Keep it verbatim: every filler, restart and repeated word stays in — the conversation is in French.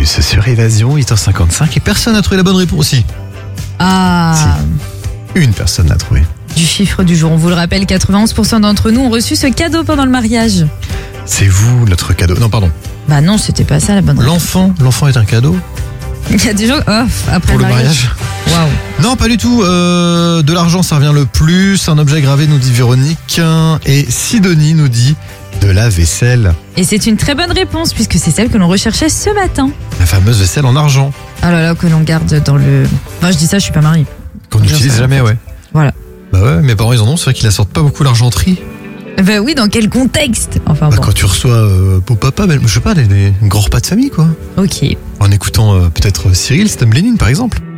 plus sur Évasion, huit heures cinquante-cinq, et personne n'a trouvé la bonne réponse aussi. Ah, Une personne l'a trouvé. du chiffre du jour. On vous le rappelle, quatre-vingt-onze pour cent d'entre nous ont reçu ce cadeau pendant le mariage. C'est vous, notre cadeau. Non, pardon. Bah non, c'était pas ça la bonne réponse. L'enfant, l'enfant est un cadeau Il y a des gens off après pour le le mariage. Waouh. Non, pas du tout. Euh, de l'argent, ça revient le plus. Un objet gravé, nous dit Véronique. Et Sidonie nous dit de la vaisselle. Et c'est une très bonne réponse puisque c'est celle que l'on recherchait ce matin. La fameuse vaisselle en argent. Ah là là, que l'on garde dans le... Moi je dis ça, je suis pas mariée. Qu'on n'utilise jamais, ouais. Voilà. Bah ouais, mes parents ils en ont, c'est vrai qu'ils la sortent pas beaucoup l'argenterie. Bah oui, dans quel contexte? Enfin Bah bon. quand tu reçois euh, pour papa, ben, je sais pas, des, des grands repas de famille quoi. Ok. En écoutant euh, peut-être Cyril, Stem Lénine par exemple.